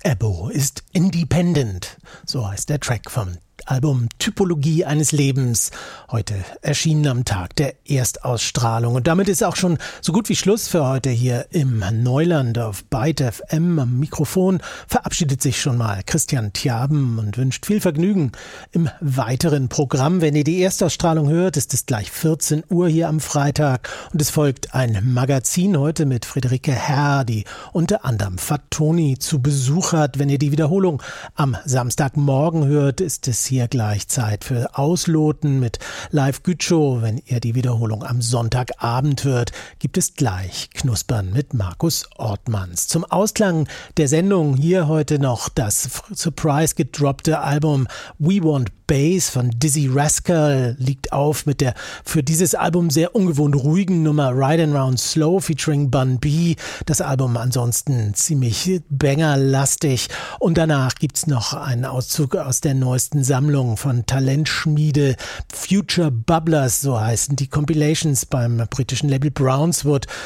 Ebo ist independent, so heißt der Track vom Album Typologie eines Lebens, heute erschienen am Tag der Erstausstrahlung. Und damit ist auch schon so gut wie Schluss für heute hier im Neuland auf Byte FM. Am Mikrofon verabschiedet sich schon mal Christian Tjaben und wünscht viel Vergnügen im weiteren Programm. Wenn ihr die Erstausstrahlung hört, ist es gleich 14 Uhr hier am Freitag und es folgt ein Magazin heute mit Friederike Herr, die unter anderem Fatoni zu Besuch hat. Wenn ihr die Wiederholung am Samstagmorgen hört, ist es hier gleich Zeit für Ausloten mit Live Gütschow. Wenn ihr die Wiederholung am Sonntagabend hört, gibt es gleich Knuspern mit Markus Ortmanns. Zum Ausklang der Sendung hier heute noch das Surprise gedroppte Album We Want Bass von Dizzy Rascal liegt auf mit der für dieses Album sehr ungewohnt ruhigen Nummer Riding Round Slow featuring Bun B. Das Album ansonsten ziemlich bangerlastig. Und danach gibt's noch einen Auszug aus der neuesten Sammlung von Talentschmiede Future Bubblers, so heißen die Compilations beim britischen Label Brownswood.